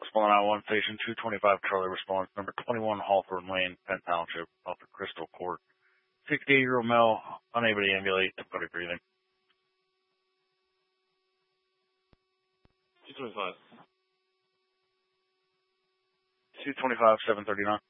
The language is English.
191 Station 225 Charlie response, number 21 Hawthorne Lane, Penn Township, off of Crystal Court. 68-year-old male, unable to ambulate, difficulty breathing. 225. 225, 739.